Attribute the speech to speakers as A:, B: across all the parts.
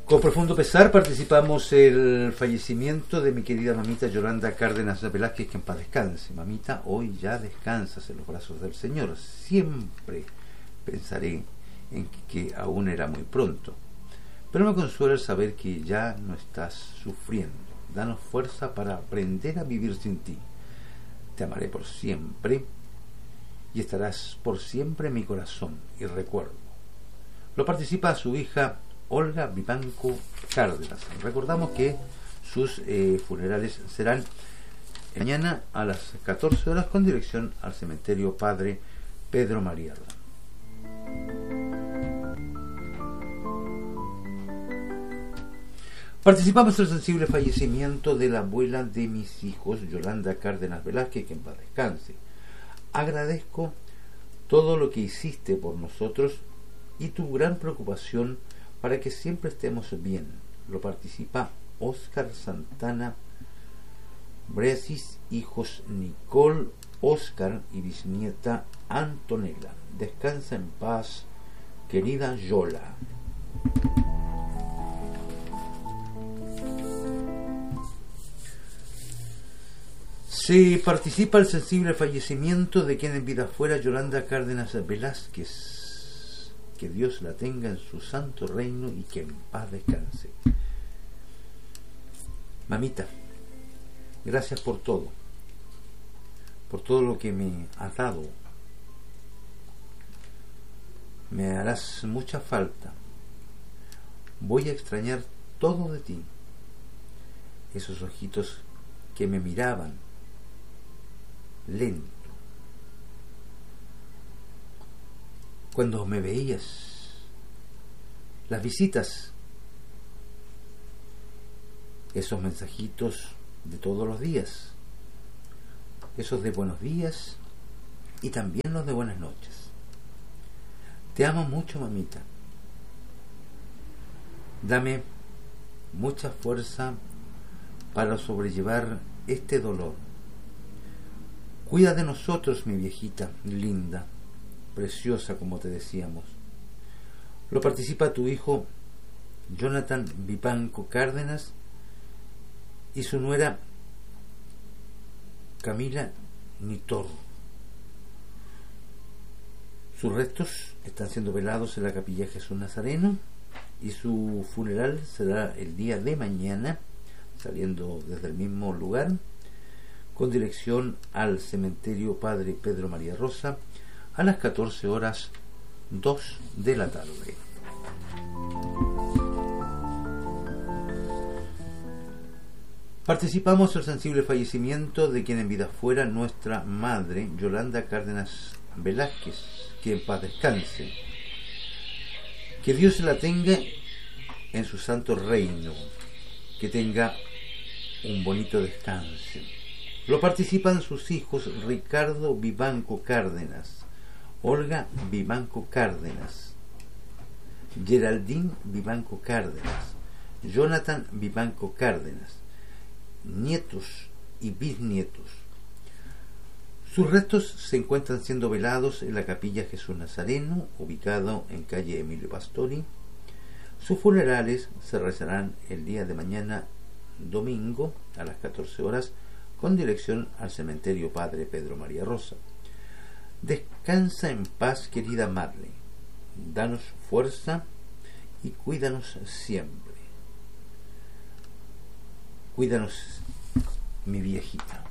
A: Con profundo pesar participamos el fallecimiento de mi querida mamita Yolanda Cárdenas Velázquez, que en paz descanse. Mamita, hoy ya descansas en los brazos del Señor. Siempre pensaré en que aún era muy pronto, pero me consuela el saber que ya no estás sufriendo. Danos fuerza para aprender a vivir sin ti. Te amaré por siempre y estarás por siempre en mi corazón y recuerdo. Lo participa su hija Olga Vivanco Cárdenas. Recordamos que sus funerales serán mañana a las 14 horas con dirección al cementerio Padre Pedro María Rosa. Participamos en el sensible fallecimiento de la abuela de mis hijos, Yolanda Cárdenas Velázquez, que en paz descanse. Agradezco todo lo que hiciste por nosotros y tu gran preocupación para que siempre estemos bien. Lo participa Óscar Santana Bresis, hijos Nicole, Óscar y bisnieta Antonella. Descansa en paz, querida Yola. Se participa el sensible fallecimiento de quien en vida fuera Yolanda Cárdenas Velázquez. Que Dios la tenga en su santo reino y que en paz descanse. Mamita, gracias por todo lo que me has dado. Me harás mucha falta. Voy a extrañar todo de ti. Esos ojitos que me miraban lento cuando me veías, las visitas, esos mensajitos de todos los días, esos de buenos días y también los de buenas noches. Te amo mucho, mamita. Dame mucha fuerza para sobrellevar este dolor. Cuida de nosotros, mi viejita linda, preciosa, como te decíamos. Lo participa tu hijo Jonathan Vivanco Cárdenas y su nuera Camila Nitor. Sus restos están siendo velados en la capilla Jesús Nazareno y su funeral será el día de mañana, saliendo desde el mismo lugar, con dirección al cementerio Padre Pedro María Rosa, a las 14 horas 2 de la tarde. Participamos el sensible fallecimiento de quien en vida fuera nuestra madre, Yolanda Cárdenas Velázquez, que en paz descanse. Que Dios la tenga en su santo reino, que tenga un bonito descanso. Lo participan sus hijos Ricardo Vivanco Cárdenas, Olga Vivanco Cárdenas, Geraldine Vivanco Cárdenas, Jonathan Vivanco Cárdenas, nietos y bisnietos. Sus restos se encuentran siendo velados en la capilla Jesús Nazareno, ubicado en calle Emilio Pastori. Sus funerales se rezarán el día de mañana, domingo, a las 14 horas, con dirección al cementerio Padre Pedro María Rosa. Descansa en paz, querida Marley. Danos fuerza y cuídanos siempre. Cuídanos, mi viejita.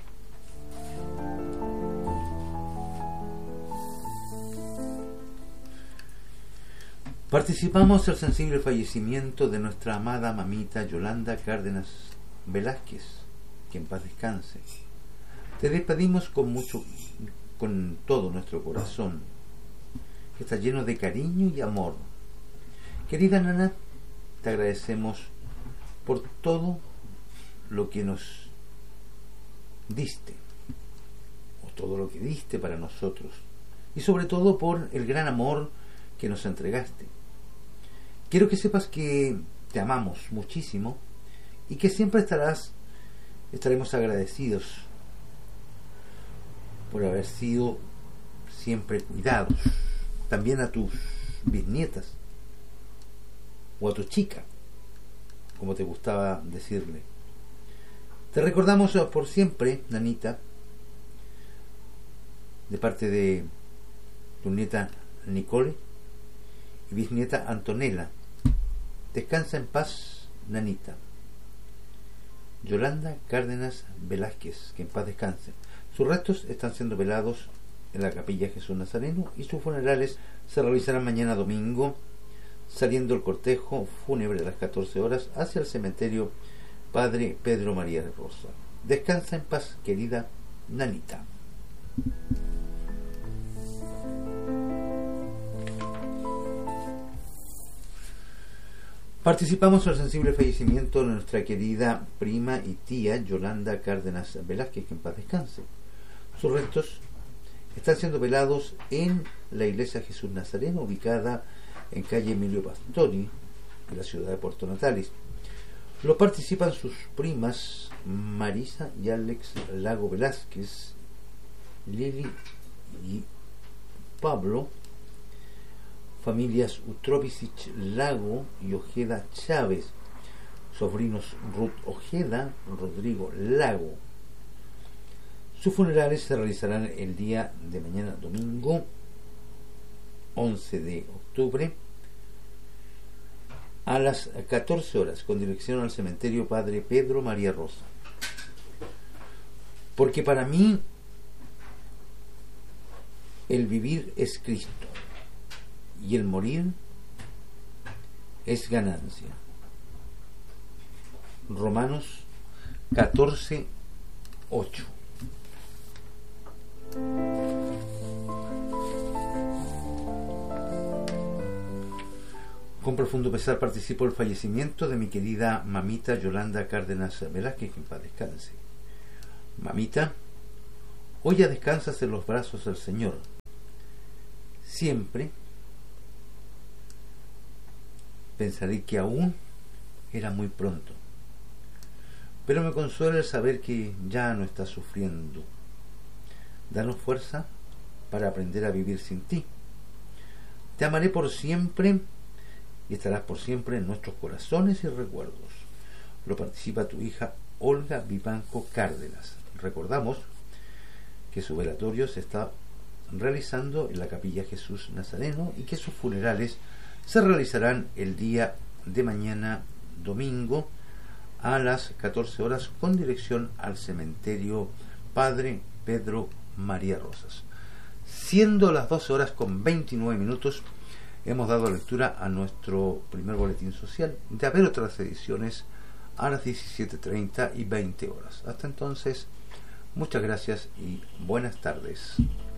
A: Participamos el sensible fallecimiento de nuestra amada mamita Yolanda Cárdenas Velázquez, que en paz descanse. Te despedimos con todo nuestro corazón, que está lleno de cariño y amor. Querida Nana, te agradecemos por todo lo que nos diste, o todo lo que diste para nosotros, y sobre todo por el gran amor que nos entregaste. Quiero que sepas que te amamos muchísimo y que siempre estaremos agradecidos por haber sido siempre cuidados. También a tus bisnietas o a tu chica, como te gustaba decirle. Te recordamos por siempre, Nanita, de parte de tu nieta Nicole y bisnieta Antonella. Descansa en paz, Nanita. Yolanda Cárdenas Velázquez, que en paz descanse. Sus restos están siendo velados en la Capilla Jesús Nazareno y sus funerales se realizarán mañana domingo, saliendo el cortejo fúnebre a las 14 horas hacia el cementerio Padre Pedro María Rosa. Descansa en paz, querida Nanita. Participamos en el sensible fallecimiento de nuestra querida prima y tía Yolanda Cárdenas Velázquez, que en paz descanse. Sus restos están siendo velados en la iglesia Jesús Nazareno, ubicada en calle Emilio Pastori, en la ciudad de Puerto Natales. Lo participan sus primas Marisa y Alex Lago Velázquez, Lili y Pablo, familias Utrovicic Lago y Ojeda Chávez, sobrinos Ruth Ojeda, Rodrigo Lago. Sus funerales se realizarán el día de mañana domingo 11 de octubre a las 14 horas con dirección al cementerio Padre Pedro María Rosa. Porque para mí el vivir es Cristo y el morir es ganancia. Romanos 14:8. Con profundo pesar participo del fallecimiento de mi querida mamita Yolanda Cárdenas Velázquez, que en paz descanse. Mamita, hoy ya descansas en los brazos del Señor. Siempre pensaré que aún era muy pronto, pero me consuela el saber que ya no estás sufriendo. Danos fuerza para aprender a vivir sin ti. Te amaré por siempre y estarás por siempre en nuestros corazones y recuerdos. Lo participa tu hija Olga Vivanco Cárdenas. Recordamos que su velatorio se está realizando en la Capilla Jesús Nazareno y que sus funerales se realizarán el día de mañana domingo a las 14 horas con dirección al cementerio Padre Pedro María Rosas. Siendo las 12 horas con 29 minutos, hemos dado lectura a nuestro primer boletín social. De haber otras ediciones a las 17:30 y 20 horas. Hasta entonces, muchas gracias y buenas tardes.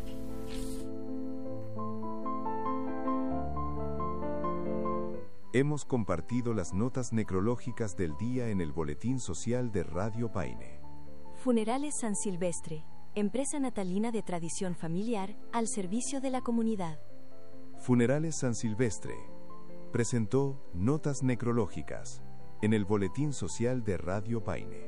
B: Hemos compartido las notas necrológicas del día en el boletín social de Radio Paine.
C: Funerales San Silvestre, empresa natalina de tradición familiar al servicio de la comunidad.
B: Funerales San Silvestre presentó notas necrológicas en el boletín social de Radio Paine.